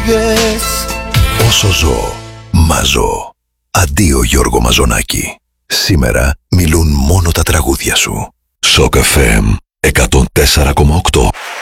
πήγες. Όσο ζω, μαζώ. Αντίο Γιώργο Μαζονάκη. Σήμερα μιλούν μόνο τα τραγούδια σου. Σοκ FM 104,8.